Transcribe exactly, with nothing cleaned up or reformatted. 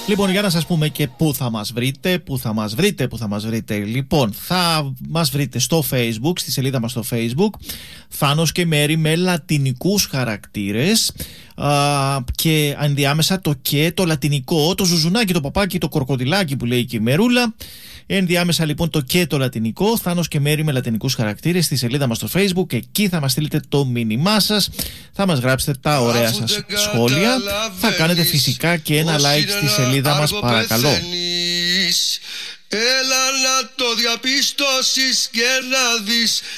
Λοιπόν, για να σας πούμε και πού θα μας βρείτε, πού θα μας βρείτε, πού θα μας βρείτε. Λοιπόν, θα μας βρείτε στο Facebook, στη σελίδα μας στο Facebook, Θάνος και Μέρη με λατινικούς χαρακτήρες α, και ενδιάμεσα το και, το λατινικό, το ζουζουνάκι, το παπάκι, το κορκοδιλάκι που λέει και η Μερούλα. Ενδιάμεσα λοιπόν το και το λατινικό, Θάνος και Μέρη με λατινικούς χαρακτήρες, στη σελίδα μας στο Facebook. Εκεί θα μας στείλετε το μήνυμά σας, θα μας γράψετε τα ωραία σας σχόλια. Θα κάνετε φυσικά και ένα like στη σελίδα μας, παρακαλώ. Έλα να το διαπιστώσεις και να δεις